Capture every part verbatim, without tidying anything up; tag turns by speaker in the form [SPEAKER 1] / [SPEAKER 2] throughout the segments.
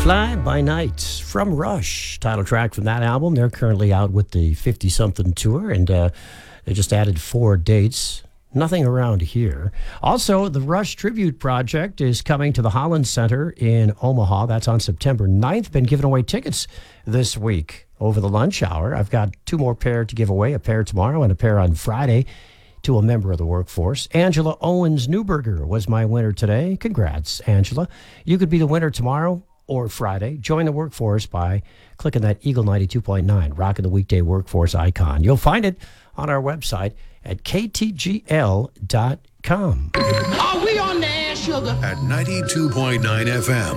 [SPEAKER 1] Fly By Night from Rush, title track from that album. They're currently out with the fifty-something tour, and uh, they just added four dates. Nothing around here. Also, the Rush Tribute Project is coming to the Holland Center in Omaha. That's on September ninth. Been giving away tickets this week over the lunch hour. I've got two more pair to give away, a pair tomorrow and a pair on Friday to a member of the workforce. Angela Owens-Newberger was my winner today. Congrats, Angela. You could be the winner tomorrow or Friday. Join the workforce by clicking that Eagle ninety-two point nine, rocking the weekday workforce icon. You'll find it on our website at k t g l dot com.
[SPEAKER 2] Are we on the air, sugar?
[SPEAKER 3] At ninety-two point nine F M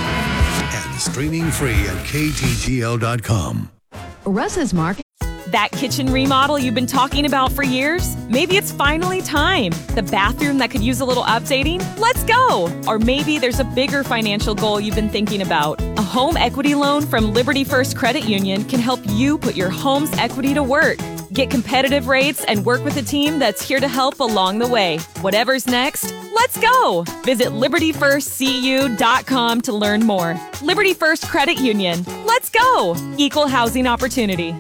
[SPEAKER 3] and streaming free at k t g l dot com.
[SPEAKER 4] Russ's Mark.
[SPEAKER 5] That kitchen remodel you've been talking about for years? Maybe it's finally time. The bathroom that could use a little updating? Let's go! Or maybe there's a bigger financial goal you've been thinking about. A home equity loan from Liberty First Credit Union can help you put your home's equity to work. Get competitive rates and work with a team that's here to help along the way. Whatever's next, let's go! Visit liberty first c u dot com to learn more. Liberty First Credit Union. Let's go! Equal housing opportunity.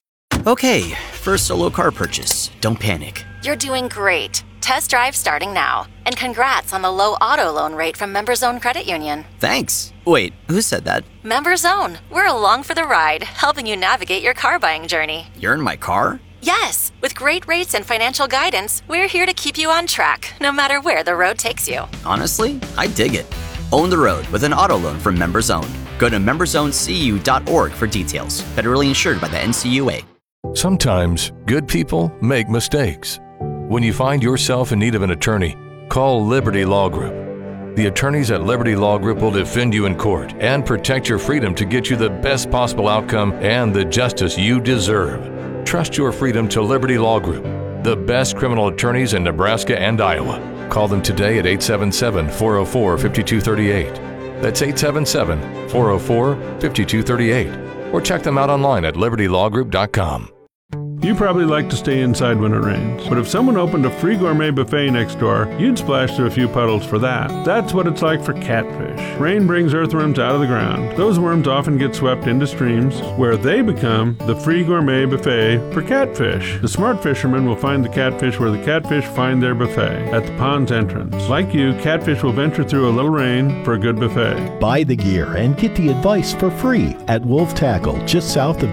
[SPEAKER 6] Okay, first solo car purchase. Don't panic.
[SPEAKER 7] You're doing great. Test drive starting now. And congrats on the low auto loan rate from MemberZone Credit Union.
[SPEAKER 6] Thanks. Wait, who said that?
[SPEAKER 7] MemberZone. We're along for the ride, helping you navigate your car buying journey.
[SPEAKER 6] You're in my car?
[SPEAKER 7] Yes. With great rates and financial guidance, we're here to keep you on track, no matter where the road takes you.
[SPEAKER 6] Honestly, I dig it. Own the road with an auto loan from MemberZone. Go to member zone c u dot org for details. Federally insured by the N C U A.
[SPEAKER 8] Sometimes good people make mistakes. When you find yourself in need of an attorney, call Liberty Law Group. The attorneys at Liberty Law Group will defend you in court and protect your freedom to get you the best possible outcome and the justice you deserve. Trust your freedom to Liberty Law Group, the best criminal attorneys in Nebraska and Iowa. Call them today at eight seven seven, four oh four, five two three eight. That's eight seven seven, four oh four, five two three eight. Or check them out online at liberty law group dot com.
[SPEAKER 9] You probably like to stay inside when it rains, but if someone opened a free gourmet buffet next door, you'd splash through a few puddles for that. That's what it's like for catfish. Rain brings earthworms out of the ground. Those worms often get swept into streams, where they become the free gourmet buffet for catfish. The smart fishermen will find the catfish where the catfish find their buffet, at the pond's entrance. Like you, catfish will venture through a little rain for a good buffet.
[SPEAKER 10] Buy the gear and get the advice for free at Wolf Tackle, just south of